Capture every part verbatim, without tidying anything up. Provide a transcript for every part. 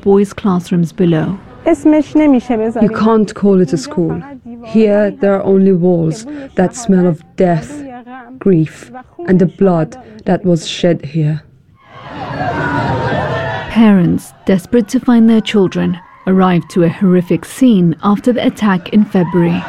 boys' classrooms below. You can't call it a school. Here there are only walls that smell of death, grief, and the blood that was shed here. Parents, desperate to find their children, arrived to a horrific scene after the attack in February.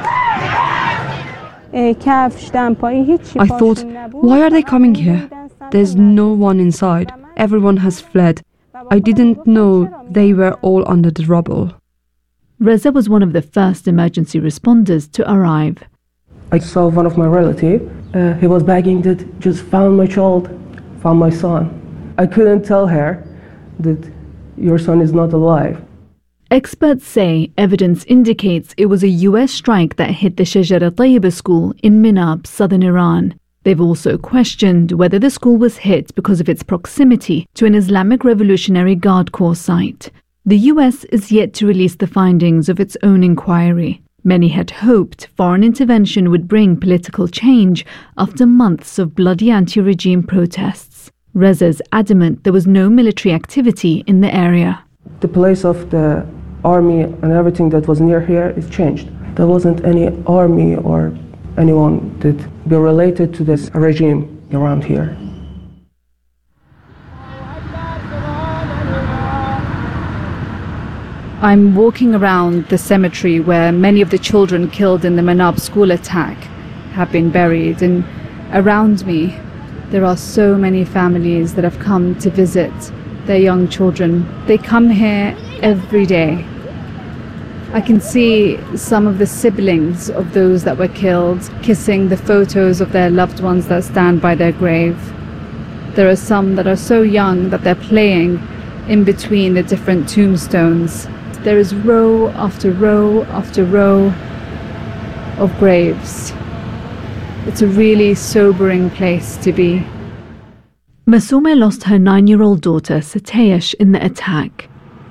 I thought, why are they coming here? There's no one inside. Everyone has fled. I didn't know they were all under the rubble. Reza was one of the first emergency responders to arrive. I saw one of my relatives. Uh, he was begging that just found my child, found my son. I couldn't tell her that your son is not alive. Experts say evidence indicates it was a U S strike that hit the Shajara Tayyiba school in Minab, southern Iran. They've also questioned whether the school was hit because of its proximity to an Islamic Revolutionary Guard Corps site. The U S is yet to release the findings of its own inquiry. Many had hoped foreign intervention would bring political change after months of bloody anti-regime protests. Reza is adamant there was no military activity in the area. The place of the army and everything that was near here is changed. There wasn't any army or anyone that be related to this regime around here. I'm walking around the cemetery where many of the children killed in the Manab school attack have been buried, and around me there are so many families that have come to visit their young children. They come here every day. I can see some of the siblings of those that were killed kissing the photos of their loved ones that stand by their grave. There are some that are so young that they're playing in between the different tombstones. There is row after row after row of graves. It's a really sobering place to be. Masoume lost her nine-year-old daughter, Sateyesh, in the attack.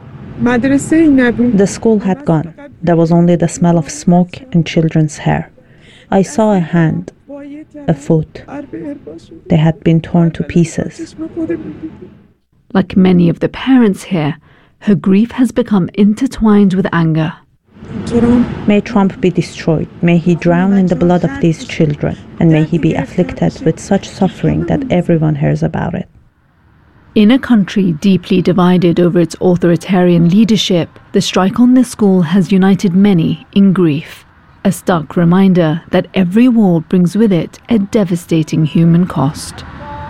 The school had gone. There was only the smell of smoke and children's hair. I saw a hand, a foot. They had been torn to pieces. Like many of the parents here, her grief has become intertwined with anger. May Trump be destroyed. May he drown in the blood of these children. And may he be afflicted with such suffering that everyone hears about it. In a country deeply divided over its authoritarian leadership, the strike on this school has united many in grief. A stark reminder that every war brings with it a devastating human cost.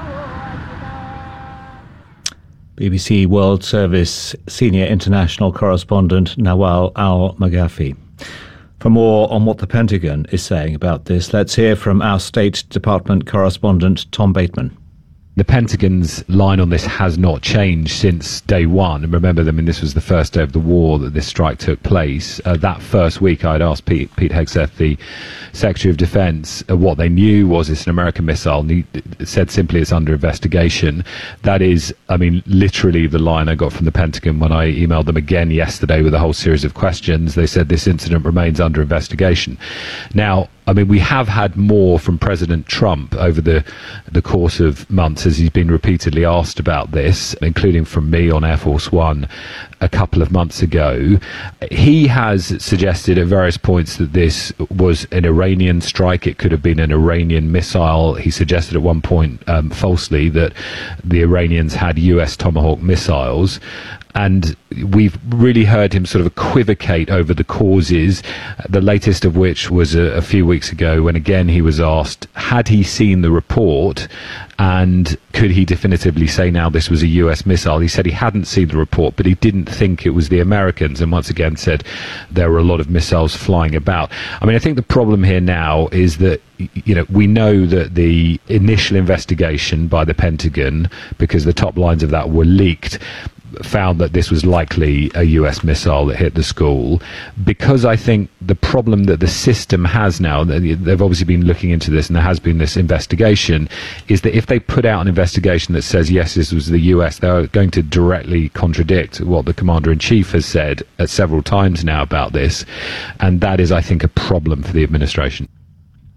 B B C World Service Senior International Correspondent Nawal Al-Maghafi. For more on what the Pentagon is saying about this, let's hear from our State Department correspondent Tom Bateman. The Pentagon's line on this has not changed since day one. And remember, I mean, this was the first day of the war that this strike took place. Uh, that first week, I'd asked Pete, Pete Hegseth, the Secretary of Defense, uh, what they knew was it's an American missile. And he said simply it's under investigation. That is, I mean, literally the line I got from the Pentagon when I emailed them again yesterday with a whole series of questions. They said this incident remains under investigation. Now, I mean, we have had more from President Trump over the the course of months as he's been repeatedly asked about this, including from me on Air Force One a couple of months ago. He has suggested at various points that this was an Iranian strike. It could have been an Iranian missile. He suggested at one point um, falsely that the Iranians had U S Tomahawk missiles. And we've really heard him sort of equivocate over the causes, the latest of which was a, a few weeks ago when again he was asked, had he seen the report and could he definitively say now this was a U S missile? He said he hadn't seen the report, but he didn't think it was the Americans, and once again said there were a lot of missiles flying about. I mean, I think the problem here now is that, you know, we know that the initial investigation by the Pentagon, because the top lines of that were leaked, found that this was likely a U S missile that hit the school. Because I think the problem that the system has now, they've obviously been looking into this and there has been this investigation, is that if they put out an investigation that says yes, this was the U S, they're going to directly contradict what the Commander-in-Chief has said at several times now about this, and that is, I think, a problem for the administration.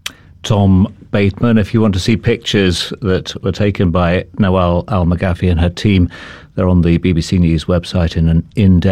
Tom Bateman. If you want to see pictures that were taken by Nawal Al-Maghafi and her team, they're on the B B C News website in an in-depth